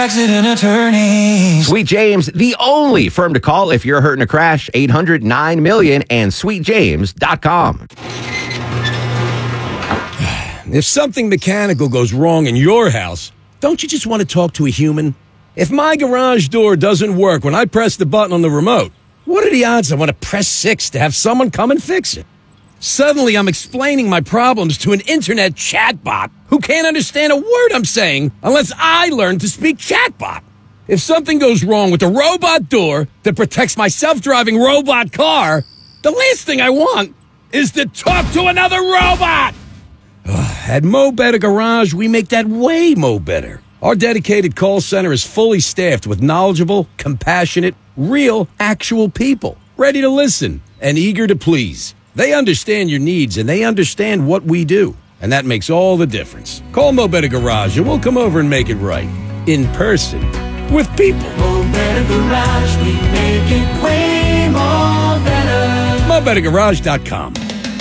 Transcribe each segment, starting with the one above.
Accident attorneys. Sweet James, the only firm to call if you're hurt in a crash. 800-9-MILLION and sweetjames.com. If something mechanical goes wrong in your house, don't you just want to talk to a human? If my garage door doesn't work when I press the button on the remote, what are the odds I want to press 6 to have someone come and fix it? Suddenly, I'm explaining my problems to an internet chatbot who can't understand a word I'm saying unless I learn to speak chatbot. If something goes wrong with the robot door that protects my self-driving robot car, the last thing I want is to talk to another robot. At Mo Better Garage, we make that way mo better. Our dedicated call center is fully staffed with knowledgeable, compassionate, real, actual people, ready to listen and eager to please. They understand your needs, and they understand what we do. And that makes all the difference. Call Mo Better Garage, and we'll come over and make it right. In person. With people. Mo Better Garage, we make it way more better. MoBetterGarage.com.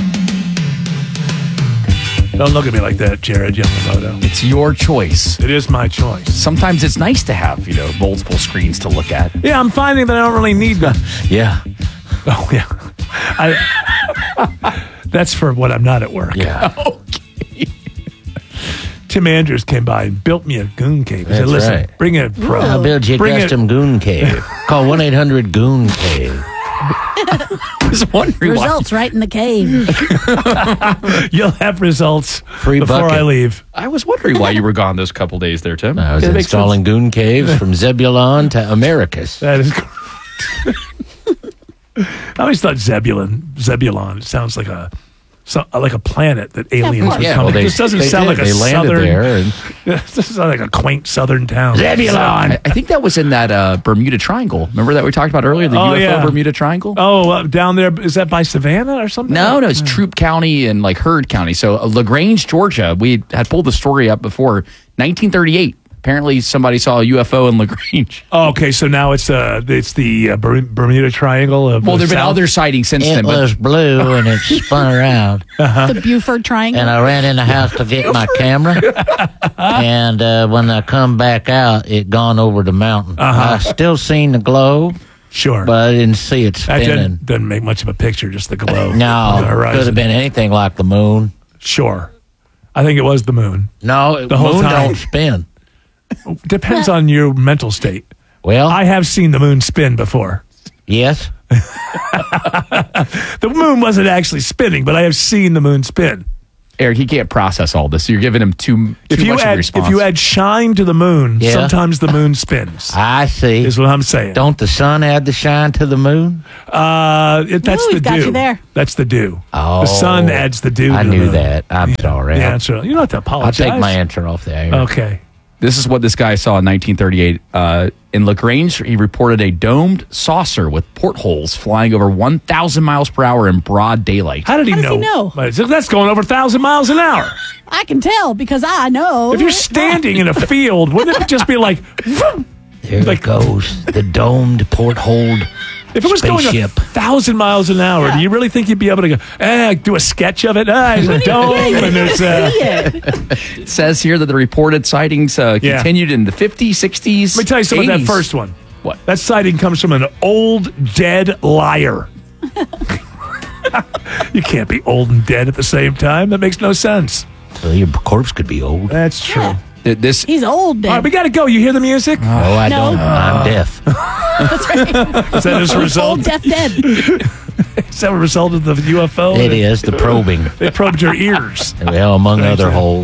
Don't look at me like that, Jared Yamamoto. It's your choice. It is my choice. Sometimes it's nice to have, multiple screens to look at. Yeah, I'm finding that I don't really need them. Yeah. Oh, yeah. That's for when I'm not at work. Yeah. Okay. Tim Andrews came by and built me a goon cave. He said, That's listen, right. bring it, pro. I'll build you a custom goon cave. Call 1-800-GOON cave. I was wondering Results right in the cave. You'll have results Free before bucket. I leave. I was wondering why you were gone those couple days there, Tim. I was It makes installing goon caves from Zebulon to Americus. That is correct. I always thought Zebulon. It sounds like a planet that aliens would come. It just doesn't sound like a they landed southern. there. And It doesn't sound like a quaint southern town. Zebulon. I think that was in that Bermuda Triangle. Remember that we talked about earlier, the UFO Bermuda Triangle? Oh, down there, is that by Savannah or something? No, it's Troup County and Heard County. So LaGrange, Georgia, we had pulled the story up before, 1938. Apparently, somebody saw a UFO in LaGrange. Oh, okay, so now it's the Bermuda Triangle of Well, there have been South? other sightings since it then. was blue and it spun around. The Buford Triangle. And I ran in the house to get my camera. And when I come back out, it gone over the mountain. I still seen the glow, Sure. but I didn't see it That spinning. doesn't make much of a picture, just the glow. on the No, horizon. could have been anything like the moon. Sure. I think it was the moon. No, The whole moon time. don't spin. Depends on your mental state. Well, I have seen the moon spin before. yes. The moon wasn't actually spinning, but I have seen the moon spin. Eric, he can't process all this. So you're giving him too much of a response. If you add shine to the moon, Yeah. sometimes the moon spins. I see. Is what I'm saying. Don't the sun add the shine to the moon? That's Ooh, the got dew. you there. That's the dew. Oh, The sun adds the dew. I to the knew moon. that. I'm sorry. Yeah, that's right. You don't have to I'll apologize. take my answer off the air. Okay. This is what this guy saw in 1938. In LaGrange, he reported a domed saucer with portholes flying over 1,000 miles per hour in broad daylight. How did he How does know? he know? But that's going over 1,000 miles an hour. I can tell because I know. If you're standing in a field, wouldn't it just be like, vroom? There Like- it goes. The domed portholed If it was going spaceship. 1,000 miles an hour, Yeah. do you really think you'd be able to go, do a sketch of it? There's a dome, and there's see it. It says here that the reported sightings continued in the 50s, 60s. Let me tell you something about that 80s. first one. What? That sighting comes from an old, dead liar. You can't be old and dead at the same time. That makes no sense. Well, your corpse could be old. That's true. Yeah. This He's old, All right, then. we got to go. You hear the music? Oh, I No. don't. I'm deaf. That's right. Is that as a result? Old, deaf, dead. Is that a result of the UFO? It is the probing. They probed your ears. Well, among Thank other you. holes.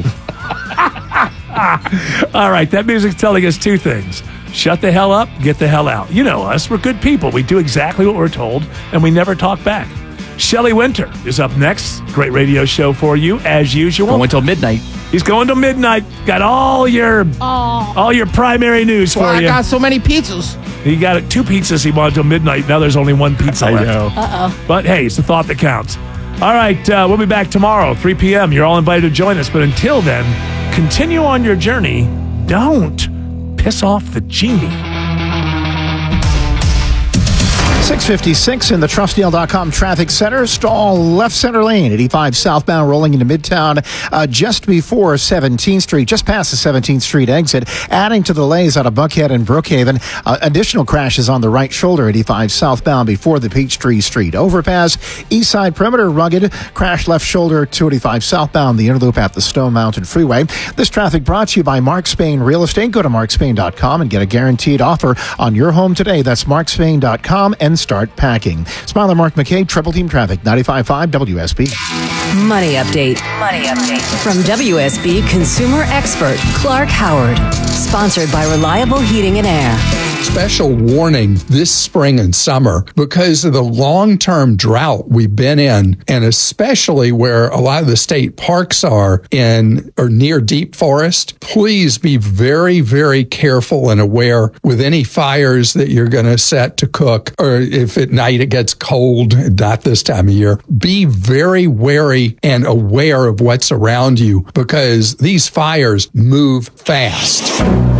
All right, that music's telling us two things. Shut the hell up, get the hell out. You know us, we're good people. We do exactly what we're told, and we never talk back. Shelley Winter is up next. Great radio show for you, as usual. going until midnight. He's going to midnight. Got all your primary news for you. so many pizzas. He got 2 pizzas he wanted till midnight. Now there's only 1 pizza left. Uh-oh. But hey, it's the thought that counts. All right, we'll be back tomorrow, 3 p.m. You're all invited to join us. But until then, continue on your journey. Don't piss off the genie. 656 in the TrustDeal.com traffic center. Stall left center lane, 85 southbound rolling into Midtown just before 17th Street, just past the 17th Street exit. Adding to the delays out of Buckhead and Brookhaven. Additional crashes on the right shoulder, 85 southbound before the Peachtree Street overpass. East side perimeter rugged. Crash left shoulder, 285 southbound, the interloop at the Stone Mountain Freeway. This traffic brought to you by Mark Spain Real Estate. Go to markspain.com and get a guaranteed offer on your home today. That's markspain.com and start packing. Smiler Mark McKay, Triple Team Traffic, 95.5 WSB. Money update. From WSB consumer expert Clark Howard. Sponsored by Reliable Heating and Air. Special warning this spring and summer because of the long-term drought we've been in, and especially where a lot of the state parks are in or near deep forest. Please be very, very careful and aware with any fires that you're going to set to cook, or if at night it gets cold, not this time of year. Be very wary and aware of what's around you because these fires move fast.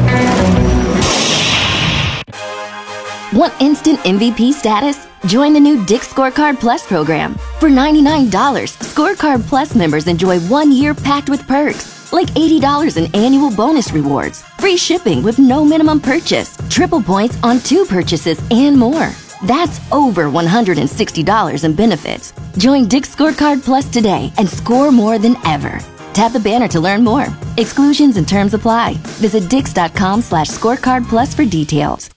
Want instant MVP status? Join the new Dick's Scorecard Plus program. For $99, Scorecard Plus members enjoy 1 year packed with perks, like $80 in annual bonus rewards, free shipping with no minimum purchase, triple points on 2 purchases, and more. That's over $160 in benefits. Join Dick's Scorecard Plus today and score more than ever. Tap the banner to learn more. Exclusions and terms apply. Visit dix.com/scorecard plus for details.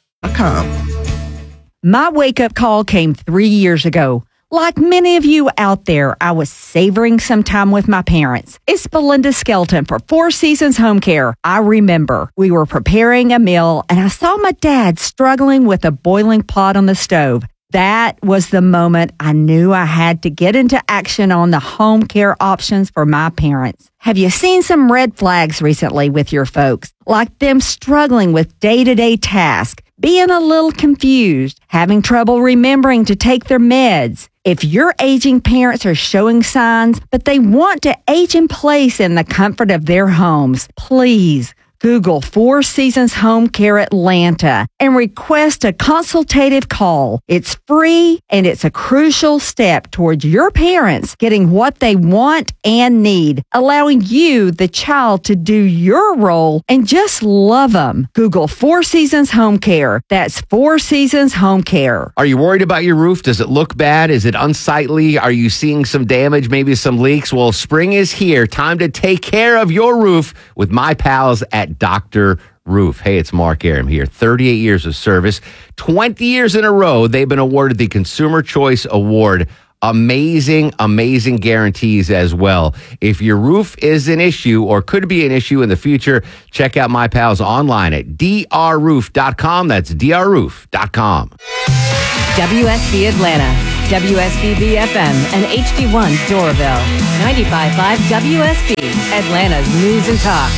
My wake-up call came 3 years ago. Like many of you out there, I was savoring some time with my parents. It's Belinda Skelton for Four Seasons Home Care. I remember we were preparing a meal and I saw my dad struggling with a boiling pot on the stove. That was the moment I knew I had to get into action on the home care options for my parents. Have you seen some red flags recently with your folks? Like them struggling with day-to-day tasks, being a little confused, having trouble remembering to take their meds. If your aging parents are showing signs, but they want to age in place in the comfort of their homes, please Google Four Seasons Home Care Atlanta and request a consultative call. It's free and it's a crucial step towards your parents getting what they want and need, allowing you, the child, to do your role and just love them. Google Four Seasons Home Care. That's Four Seasons Home Care. Are you worried about your roof? Does it look bad? Is it unsightly? Are you seeing some damage, maybe some leaks? Well, spring is here. Time to take care of your roof with my pals at Dr. Roof. Hey, it's Mark Aram here. 38 years of service. 20 years in a row, they've been awarded the Consumer Choice Award. Amazing, amazing guarantees as well. If your roof is an issue or could be an issue in the future, check out my pals online at drroof.com. That's drroof.com. WSB Atlanta, WSB BFM, and HD1 Doraville. 95.5 WSB, Atlanta's news and talk.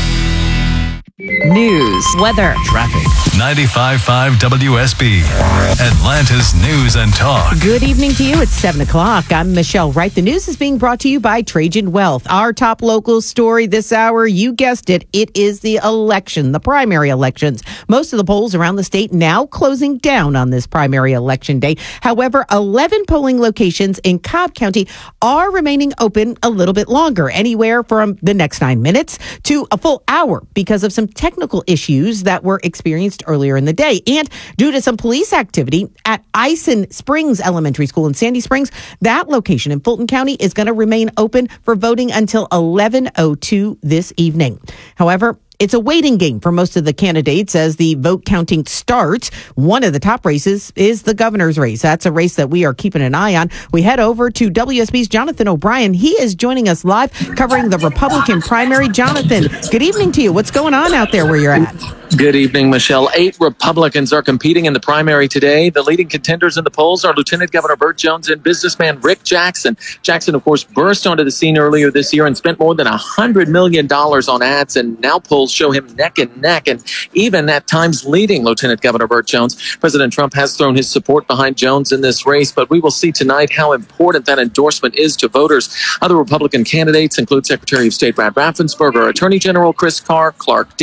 News, weather, traffic. 95.5 WSB, Atlanta's news and talk. Good evening to you. It's 7 o'clock. I'm Michelle Wright. The news is being brought to you by Trajan Wealth. Our top local story this hour, you guessed it, it is the election, the primary elections. Most of the polls around the state now closing down on this primary election day. However, 11 polling locations in Cobb County are remaining open a little bit longer, anywhere from the next 9 minutes to a full hour because of some technical issues that were experienced earlier in the day. And due to some police activity at Ison Springs Elementary School in Sandy Springs, that location in Fulton County is going to remain open for voting until 11:02 this evening. However, it's a waiting game for most of the candidates as the vote counting starts. One of the top races is the governor's race. That's a race that we are keeping an eye on. We head over to WSB's Jonathan O'Brien. He is joining us live covering the Republican primary. Jonathan, good evening to you. What's going on out there where you're at? Good evening, Michelle. 8 Republicans are competing in the primary today. The leading contenders in the polls are Lieutenant Governor Burt Jones and businessman Rick Jackson. Jackson, of course, burst onto the scene earlier this year and spent more than $100 million on ads, and now polls show him neck and neck, and even at times leading Lieutenant Governor Burt Jones. President Trump has thrown his support behind Jones in this race, but we will see tonight how important that endorsement is to voters. Other Republican candidates include Secretary of State Brad Raffensperger, Attorney General Chris Carr, Clark Dean,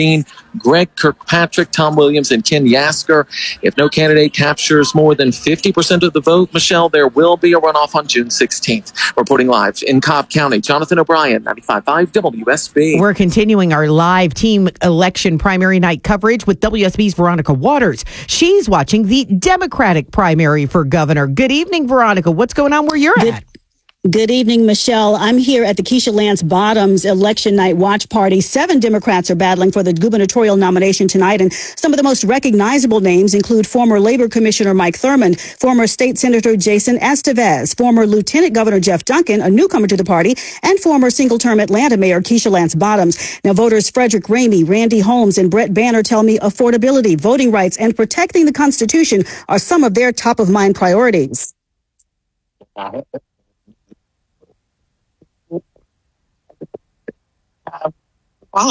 Greg Kirkpatrick, Tom Williams, and Ken Yasker. If no candidate captures more than 50% of the vote, Michelle, there will be a runoff on June 16th. Reporting live in Cobb County, Jonathan O'Brien, 95.5 WSB. We're continuing our live team election primary night coverage with WSB's Veronica Waters. She's watching the Democratic primary for governor. Good evening, Veronica. What's going on where you're at? Good evening, Michelle. I'm here at the Keisha Lance Bottoms election night watch party. 7 Democrats are battling for the gubernatorial nomination tonight, and some of the most recognizable names include former Labor Commissioner Mike Thurmond, former State Senator Jason Estevez, former Lieutenant Governor Jeff Duncan, a newcomer to the party, and former single-term Atlanta Mayor Keisha Lance Bottoms. Now, voters Frederick Ramey, Randy Holmes, and Brett Banner tell me affordability, voting rights, and protecting the Constitution are some of their top-of-mind priorities. I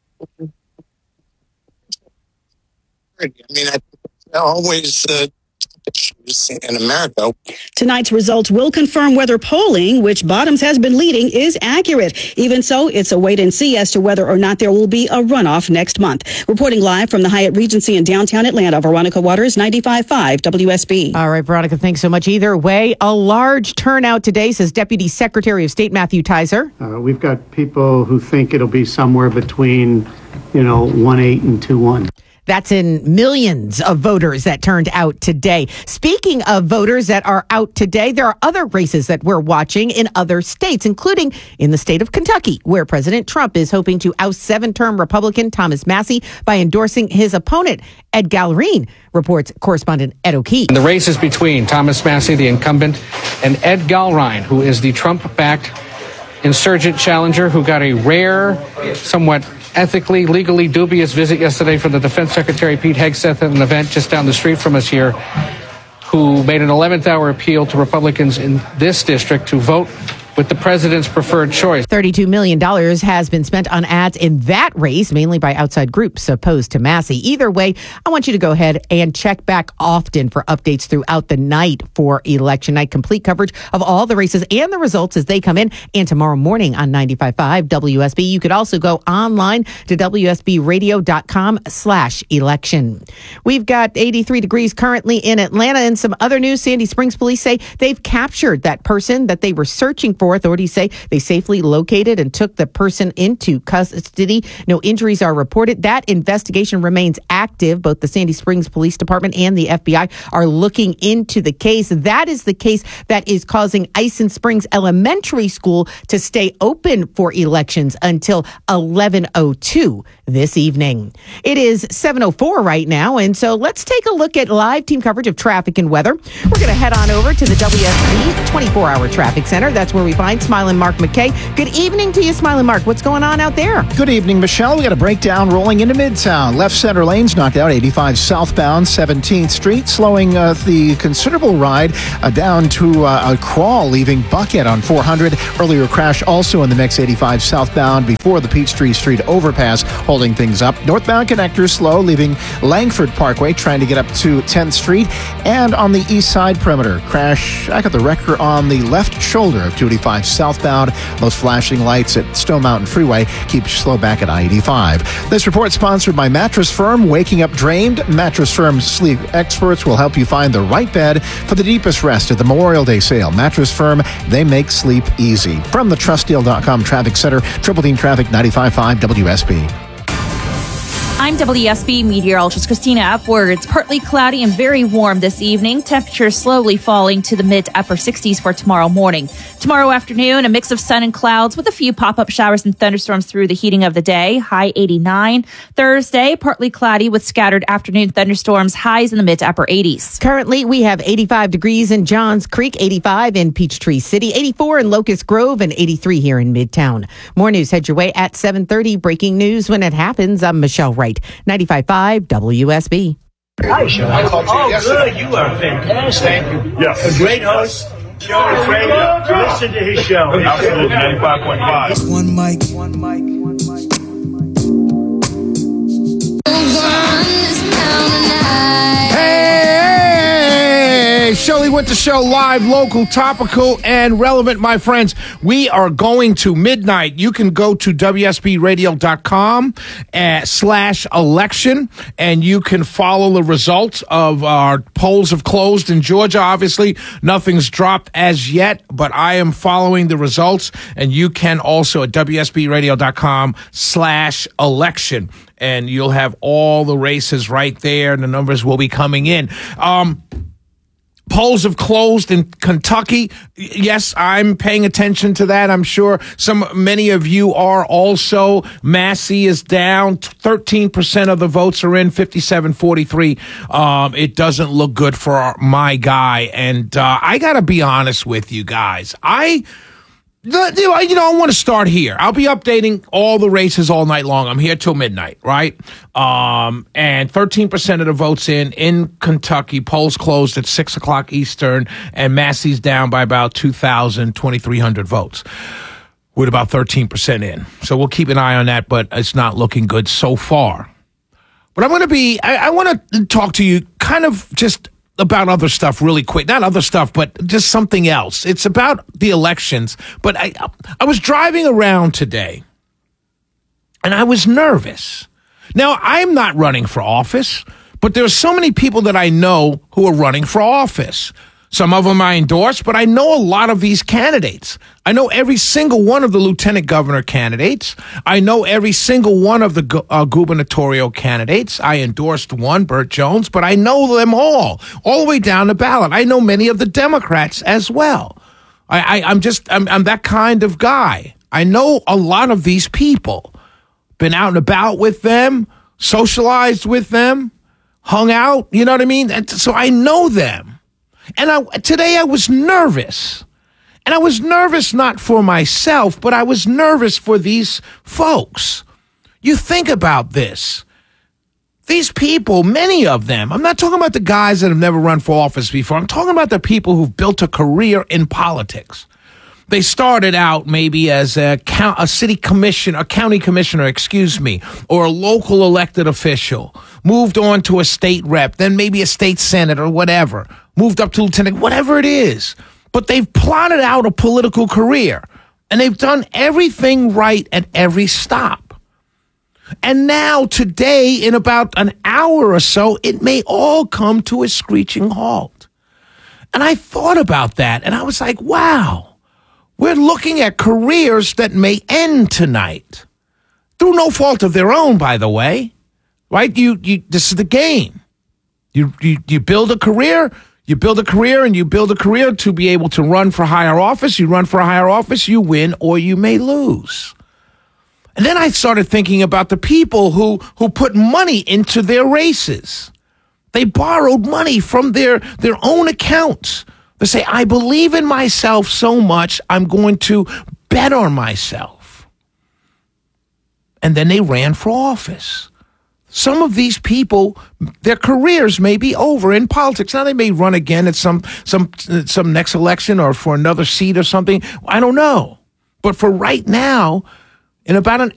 mean, I always issues in America. Tonight's results will confirm whether polling, which Bottoms has been leading, is accurate. Even so, it's a wait and see as to whether or not there will be a runoff next month. Reporting live from the Hyatt Regency in downtown Atlanta, Veronica Waters, 95.5 WSB. All right, Veronica, thanks so much. Either way, a large turnout today, says Deputy Secretary of State Matthew Tizer. We've got people who think it'll be somewhere between, 1-8 and 2-1. That's in millions of voters that turned out today. Speaking of voters that are out today, there are other races that we're watching in other states, including in the state of Kentucky, where President Trump is hoping to oust 7-term Republican Thomas Massie by endorsing his opponent. Ed Gallerine reports correspondent Ed O'Keefe. The race is between Thomas Massie, the incumbent, and Ed Gallerine, who is the Trump-backed insurgent challenger who got a rare, somewhat ethically, legally dubious visit yesterday from the Defense Secretary Pete Hegseth at an event just down the street from us here, who made an 11th hour appeal to Republicans in this district to vote with the president's preferred choice. $32 million has been spent on ads in that race, mainly by outside groups opposed to Massie. Either way, I want you to go ahead and check back often for updates throughout the night for election night. Complete coverage of all the races and the results as they come in. And tomorrow morning on 95.5 WSB, you could also go online to WSBradio.com/election. We've got 83 degrees currently in Atlanta. And some other news, Sandy Springs police say they've captured that person that they were searching for. Authorities say they safely located and took the person into custody. No injuries are reported. That investigation remains active. Both the Sandy Springs Police Department and the FBI are looking into the case. That is the case that is causing Ison Springs Elementary School to stay open for elections until 11:02 this evening. It is 7:04 right now, and so let's take a look at live team coverage of traffic and weather. We're going to head on over to the WSB 24-hour traffic center. That's where we find Smiling Mark McKay. Good evening to you, Smiling Mark. What's going on out there? Good evening, Michelle. We got a breakdown rolling into Midtown. Left center lanes knocked out. 85 southbound 17th Street, slowing the considerable ride down to a crawl, leaving Buckhead on 400. Earlier crash also in the mix. 85 southbound before the Peachtree Street overpass, holding things up. Northbound connectors slow, leaving Langford Parkway, trying to get up to 10th Street. And on the east side perimeter, crash back at the wrecker on the left shoulder of 285 southbound. Those flashing lights at Stone Mountain Freeway keep slow back at I-85. This report sponsored by Mattress Firm. Waking up drained? Mattress Firm's sleep experts will help you find the right bed for the deepest rest at the Memorial Day sale. Mattress Firm, they make sleep easy. From the TrustDeal.com Traffic Center, Triple Team Traffic 95.5 WSB. I'm WSB meteorologist Christina Upwards. Partly cloudy and very warm this evening. Temperatures slowly falling to the mid to upper 60s for tomorrow morning. Tomorrow afternoon, a mix of sun and clouds with a few pop-up showers and thunderstorms through the heating of the day. High 89. Thursday, partly cloudy with scattered afternoon thunderstorms. Highs in the mid to upper 80s. Currently, we have 85 degrees in Johns Creek, 85 in Peachtree City, 84 in Locust Grove, and 83 here in Midtown. More news head your way at 7:30. Breaking news when it happens. I'm Michelle Wright. 95.5 WSB. Hi, Sean. I called you yesterday. Good. You are fantastic. Thank you. Yes. A great host. Sean is great. Listen to his show. Absolutely. 95.5. One mic. Hey, show Shelley Winter Show, live, local, topical, and relevant, my friends. We are going to midnight. You can go to WSBRadio.com/election, and you can follow the results of our polls have closed in Georgia. Obviously, nothing's dropped as yet, but I am following the results, and you can also at WSBRadio.com/election. And you'll have all the races right there, and the numbers will be coming in. Polls have closed in Kentucky. Yes, I'm paying attention to that. I'm sure many of you are also. Massey is down. 13% of the votes are in, 57-43. It doesn't look good for my guy. And I got to be honest with you guys. I want to start here. I'll be updating all the races all night long. I'm here till midnight, right? And 13% of the votes in Kentucky. Polls closed at 6 o'clock Eastern, and Massey's down by about 2,300 votes with about 13% in. So we'll keep an eye on that, but it's not looking good so far. But I want to talk to you kind of just about other stuff really quick. Not other stuff, but just something else. It's about the elections. But I was driving around today, and I was nervous. Now, I'm not running for office, but there are so many people that I know who are running for office. Some of them I endorse, but I know a lot of these candidates. I know every single one of the lieutenant governor candidates. I know every single one of the gubernatorial candidates. I endorsed one, Burt Jones, but I know them all the way down the ballot. I know many of the Democrats as well. I'm that kind of guy. I know a lot of these people. Been out and about with them, socialized with them, hung out, you know what I mean? And so I know them. And today I was nervous. And I was nervous not for myself, but I was nervous for these folks. You think about this. These people, many of them, I'm not talking about the guys that have never run for office before. I'm talking about the people who've built a career in politics. They started out maybe as a city commissioner, a county commissioner, or a local elected official, moved on to a state rep, then maybe a state senator or whatever, moved up to lieutenant, whatever it is. But they've plotted out a political career, and they've done everything right at every stop. And now today, in about an hour or so, it may all come to a screeching halt. And I thought about that, and I was like, wow. We're looking at careers that may end tonight. Through no fault of their own, by the way. Right? This is the game. You build a career, and you build a career to be able to run for higher office. You run for a higher office, you win, or you may lose. And then I started thinking about the people who put money into their races. They borrowed money from their own accounts. They say, I believe in myself so much, I'm going to bet on myself. And then they ran for office. Some of these people, their careers may be over in politics. Now, they may run again at some next election or for another seat or something. I don't know. But for right now, in about an